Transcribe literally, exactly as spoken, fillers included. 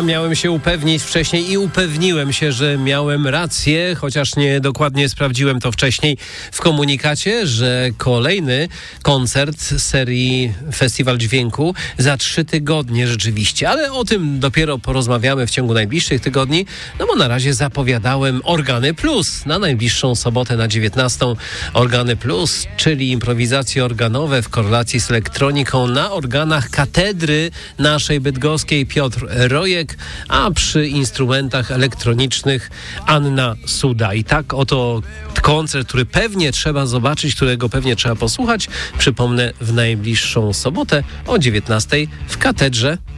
miałem się upewnić wcześniej i upewniłem się, że miałem rację, chociaż nie dokładnie sprawdziłem to wcześniej w komunikacie, że kolejny koncert serii Festiwal Dźwięku za trzy tygodnie rzeczywiście, ale o tym dopiero porozmawiamy w ciągu najbliższych tygodni, no bo na razie zapowiadałem Organy Plus na najbliższą sobotę na dziewiętnastą. Organy Plus, czyli improwizacje organowe w korelacji z elektroniką na organach Katedry naszej bydgoskiej Piotr Rojek, a przy instrumentach elektronicznych Anna Suda. I tak oto koncert, który pewnie trzeba zobaczyć, którego pewnie trzeba posłuchać. Przypomnę, w najbliższą sobotę o dziewiętnastej w Katedrze